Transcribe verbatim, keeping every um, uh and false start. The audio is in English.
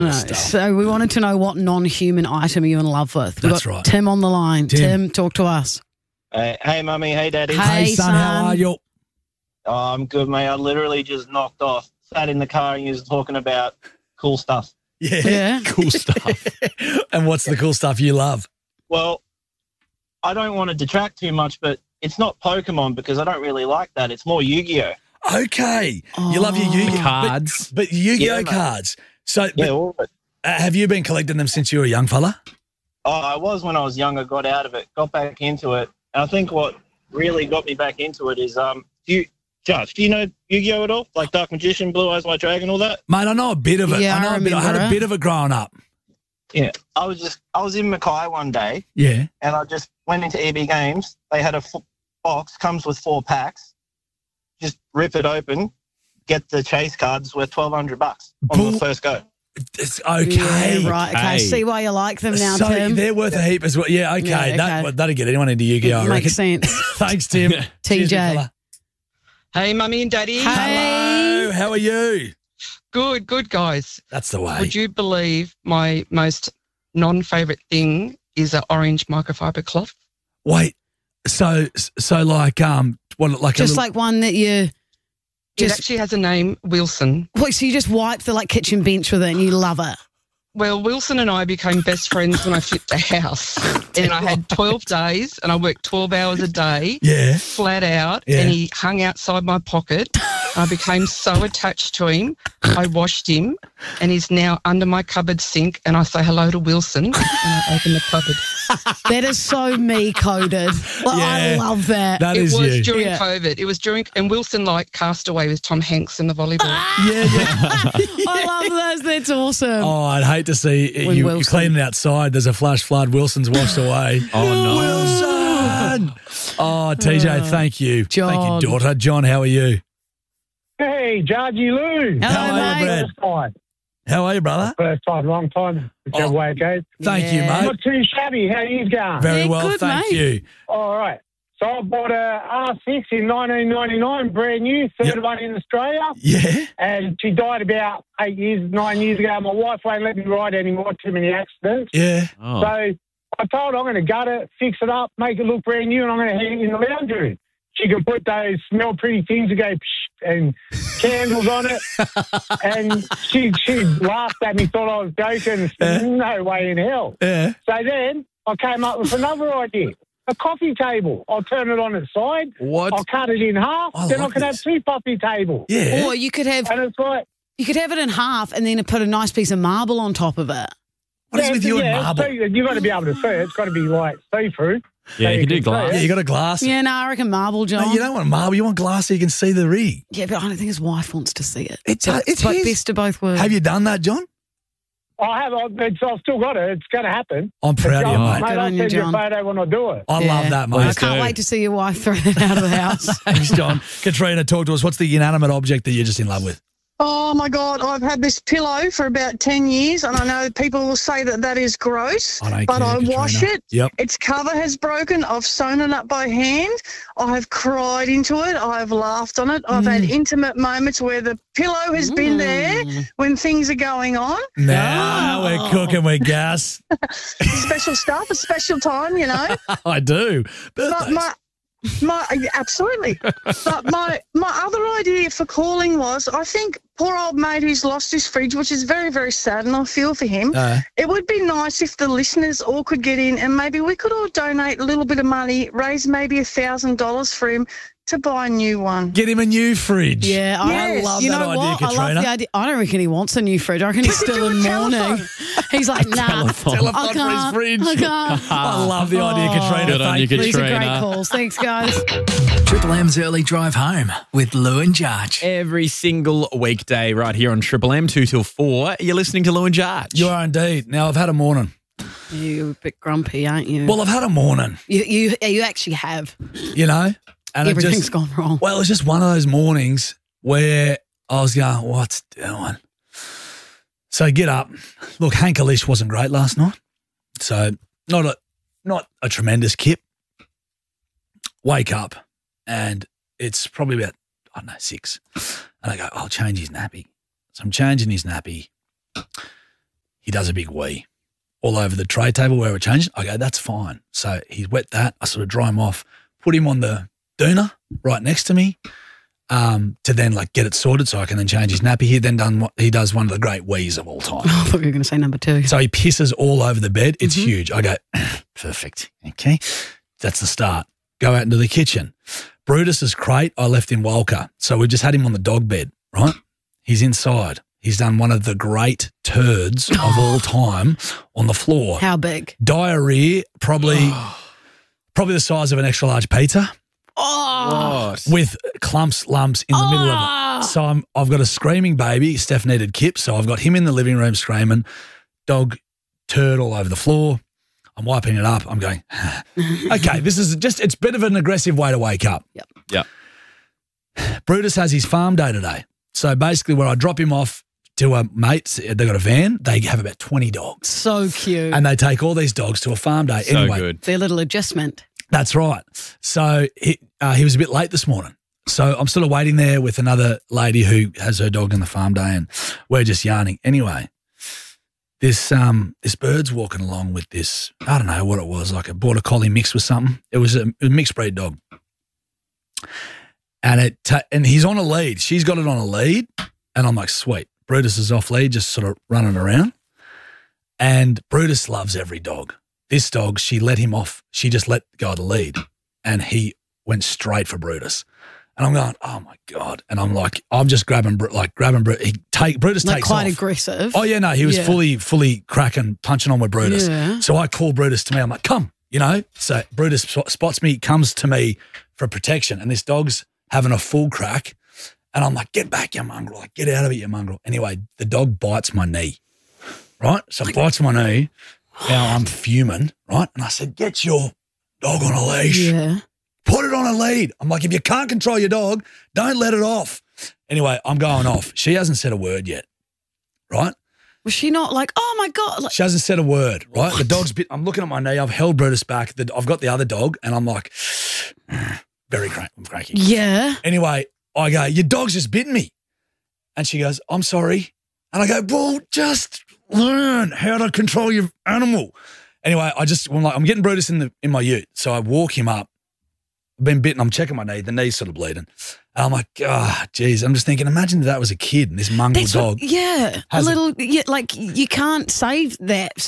No, stuff. so we wanted to know what non-human item are you in love with. We've That's got right. Tim on the line. Tim. Tim, talk to us. Hey, hey, mummy. Hey, daddy. Hey, Hey, son, how son. are you? Oh, I'm good, mate. I literally just knocked off, sat in the car, and you was talking about cool stuff. Yeah. Yeah. Cool stuff. And what's the cool stuff you love? Well, I don't want to detract too much, but it's not Pokemon because I don't really like that. It's more Yu-Gi-Oh. Okay. You love your Yu-Gi-Oh! The cards. But, but Yu-Gi-Oh! Yeah, mate. cards. So Yeah, but, all of it. uh, have you been collecting them since you were a young fella? Oh, I was when I was younger, got out of it, got back into it. And I think what really got me back into it is, um, do you, Josh, do you know Yu-Gi-Oh! At all? Like Dark Magician, Blue Eyes White Dragon, all that? Mate, I know a bit of it. Yeah, I know I a bit. I had remember a it. bit of it growing up. Yeah. I was just, I was in Mackay one day, Yeah. and I just went into E B Games. They had a f- box, comes with four packs. Just rip it open, get the chase cards worth twelve hundred bucks on Bull- the first go. It's okay. Yeah, right. Okay, I Okay. see why you like them now, so Tim. they're worth a heap as well. Yeah, okay. Yeah, That, okay. that'll get anyone into Yu-Gi-Oh! I It reckon. makes sense. Thanks, Tim. T J. Cheers, big fella. Hey, mummy and daddy. Hey. Hello. How are you? Good, good, guys. That's the way. Would you believe my most non-favourite thing is an orange microfiber cloth? Wait. So, so like, um, what, like Just a little, like one that you It just, actually has a name, Wilson. wait, so you just wipe the like kitchen bench with it and you love it. Well, Wilson and I became best friends when I flipped a house. And I had twelve days and I worked twelve hours a day, yeah. flat out, Yeah. and he hung outside my pocket. I became so attached to him, I washed him, and he's now under my cupboard sink, and I say hello to Wilson, and I open the cupboard. That is so me coded. Like, I Yeah. love that. That It is was you. during Yeah. COVID. It was during, and Wilson like cast away with Tom Hanks in the volleyball. Yeah, yeah. I love those. That's awesome. Oh, I'd hate to see When you, you Wilson- cleaning outside. There's a flash flood. Wilson's washed away. Oh, no. Wilson. Oh, T J, thank you. John. Thank you, daughter. John, how are you? Hey, Georgie Lou. Hello, How are you, mate. Brad? First time. How are you, brother? First time, long time, whichever Oh. way it goes. Thank Yeah. you, mate. Not too shabby. How you going? Very Yeah, well, good, thank mate. you. All right. So I bought a R six in nineteen ninety-nine, brand new, third Yep. one in Australia. Yeah. And she died about eight years, nine years ago. My wife won't let me ride anymore, too many accidents. Yeah. Oh. So I told her I'm going to gut it, fix it up, make it look brand new, and I'm going to hang it in the lounge room. She can put those smell pretty things that go psh, and candles on it. And she she laughed at me, thought I was joking. Yeah. No way in hell. Yeah. So then I came up with another idea. A coffee table. I'll turn it on its side. What? I'll cut it in half. I then like I can this. have two coffee tables. Yeah. Or you could have And it's like, you could have it in half and then put a nice piece of marble on top of it. What is yeah, with you yeah, and marble? see- you've got to be able to see it. It's got to be like see-through. Yeah, So you can do see glass. Yeah, it. you got a glass. Yeah, no, I reckon marble, John. No, you don't want marble. You want glass so you can see the rig. Yeah, but I don't think his wife wants to see it. It's So uh, it's like his. best of both worlds. Have you done that, John? I have. I've, it's, I've still got it. It's going to happen. I'm proud of you, Mate, mate. Good I'll on you, send you a John. photo when I do it. I Yeah. love that, I mate. can't do. wait to see your wife throw it out of the house. Thanks, John. Katrina, talk to us. What's the inanimate object that you're just in love with? Oh my God, I've had this pillow for about ten years and I know people will say that that is gross, I don't but care, I wash Katrina. it. Yep. Its cover has broken. I've sewn it up by hand. I have cried into it. I've laughed on it. I've had intimate moments where the pillow has been there when things are going on. Now we're cooking with gas. Special stuff, a special time, you know. I do. But Birthdays. my, my absolutely. But my my other idea for calling was, I think poor old mate who's lost his fridge, which is very very sad, and I feel for him. Uh, It would be nice if the listeners all could get in, and maybe we could all donate a little bit of money, raise maybe a thousand dollars for him to buy a new one. get him a new fridge. Yeah, I Yes. love you that know idea, what? I Katrina. love the idea. I don't reckon he wants a new fridge. I reckon he's We could still do in a mourning. telephone. He's like, nah, Telephone. Telephone I for his can't. fridge. I can't. I love the idea, Oh. Katrina. Good on Thank you, you. These are great Katrina. calls. Thanks, guys. Triple M's Early Drive Home with Lou and Jarge. Every single weekday right here on Triple M, two till four, you're listening to Lou and Jarge. You are indeed. Now, I've had a morning. You're a bit grumpy, aren't you? Well, I've had a morning, you you, you actually have. you know? And it Everything's just, gone wrong. well, it was just one of those mornings where I was going, what's doing? So I get up. Look, Hank Alish wasn't great last night. So not a not a tremendous kip. Wake up and it's probably about, I don't know, six. And I go, I'll change his nappy. So I'm changing his nappy. he does a big wee all over the tray table where we're changing. I go, that's fine. So he's wet that. I sort of dry him off, put him on the doona right next to me um, to then like get it sorted so I can then change his nappy. He then done what he does one of the great wees of all time. I thought you were going to say number two. So he pisses all over the bed. It's Mhm. huge. I go, perfect. Okay. That's the start. Go out into the kitchen. Brutus's crate, I left in Walker. So we just had him on the dog bed, right? He's inside. He's done one of the great turds of all time on the floor. How big? Diarrhea, probably probably the size of an extra large pizza Oh. What? with clumps, lumps in the middle of Oh. it. So I'm, I've got a screaming baby. Steph needed Kip, so I've got him in the living room screaming. Dog turd all over the floor. I'm wiping it up. I'm going, okay, this is just, it's a bit of an aggressive way to wake up. Yep. Yep. Brutus has his farm day today. So basically where I drop him off to a mate, they got a van, they have about twenty dogs. So cute. And they take all these dogs to a farm day. So anyway, good. Their little adjustment. that's right. So he, uh, he was a bit late this morning. So I'm sort of waiting there with another lady who has her dog in the farm day and we're just yarning. Anyway, this um this bird's walking along with this, I don't know what it was, like a border collie mixed with something. It was a, a mixed breed dog. And it ta- and he's on a lead. She's got it on a lead. And I'm like, sweet. Brutus is off lead, just sort of running around. And Brutus loves every dog. This dog, she let him off. She just let go of the lead. And he went straight for Brutus. And I'm going, oh my God. And I'm like, I'm just grabbing, Bru- like grabbing Brutus. He take, Brutus Like takes quite off. aggressive. Oh yeah, no, he was Yeah. fully, fully cracking, punching on with Brutus. Yeah. So I call Brutus to me. I'm like, come, you know. So Brutus sp- spots me, comes to me for protection, and this dog's having a full crack. And I'm like, get back, you mongrel. Like, get out of it, you mongrel. Anyway, the dog bites my knee, right? So it bites my knee. Now I'm fuming, right? And I said, get your dog on a leash. Yeah. Put it on a lead. I'm like, if you can't control your dog, don't let it off. Anyway, I'm going off. She hasn't said a word yet, right? Was she not like, oh my God? Like, She hasn't said a word, right? The dog's bit, I'm looking at my knee. I've held Brutus back. The, I've got the other dog and I'm like, very crank, I'm cranky. yeah. Anyway, I go, your dog's just bitten me. And she goes, I'm sorry. And I go, well, just learn how to control your animal. Anyway, I just, I'm like, I'm getting Brutus in the in my ute. So I walk him up. I've been bitten. I'm checking my knee. The knee's sort of bleeding. And I'm like, ah, oh, geez. I'm just thinking, imagine if that was a kid and this mongrel That's dog. what, yeah. A has a- little, yeah, like you can't save that.